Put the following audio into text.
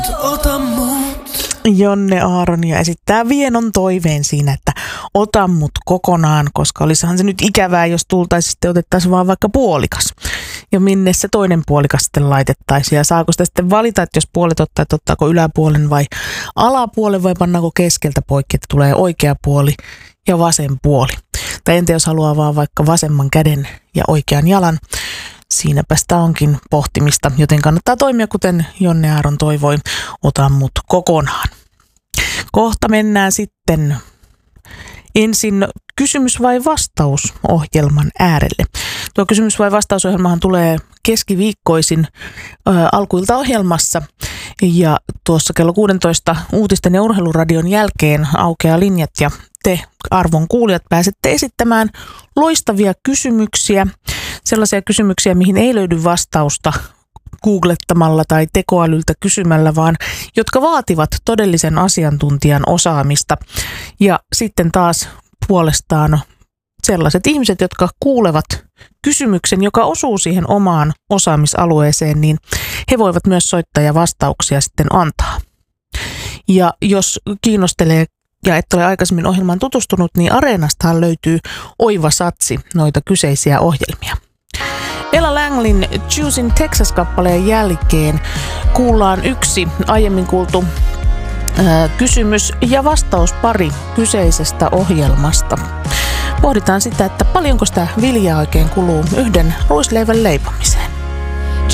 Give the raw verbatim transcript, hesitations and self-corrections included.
ota mut. Jonne Aaronia esittää vienon toiveen siinä, että ota mut kokonaan, koska olisihan se nyt ikävää, jos tultaisiin sitten otettaisiin vaan vaikka puolikas. Ja minne se toinen puolikas sitten laitettaisiin ja saako sitä sitten valita, että jos puolet ottaa, että ottaako yläpuolen vai alapuolen vai pannaako keskeltä poikki, että tulee oikea puoli ja vasen puoli. Tai entä jos haluaa vaan vaikka vasemman käden ja oikean jalan. Siinäpä sitä onkin pohtimista, joten kannattaa toimia kuten Jonne Aaron toivoi, ota mut kokonaan. Kohta mennään sitten ensin kysymys vai vastaus -ohjelman äärelle. Tuo kysymys vai vastausohjelmahan tulee keskiviikkoisin ö, alkuiltaohjelmassa ja tuossa kello kuusitoista uutisten ja urheiluradion jälkeen aukeaa linjat ja te arvon kuulijat pääsette esittämään loistavia kysymyksiä, sellaisia kysymyksiä, mihin ei löydy vastausta googlettamalla tai tekoälyltä kysymällä, vaan jotka vaativat todellisen asiantuntijan osaamista. Ja sitten taas puolestaan sellaiset ihmiset, jotka kuulevat kysymyksen, joka osuu siihen omaan osaamisalueeseen, niin he voivat myös soittaa ja vastauksia sitten antaa. Ja jos kiinnostelee ja et ole aikaisemmin ohjelmaan tutustunut, niin Areenastahan löytyy oiva satsi noita kyseisiä ohjelmia. Ella Langlin Choosing Texas-kappaleen jälkeen kuullaan yksi aiemmin kuultu ää, kysymys ja vastauspari kyseisestä ohjelmasta. Pohditaan sitä, että paljonko sitä viljaa oikein kuluu yhden ruisleivän leipomiseen.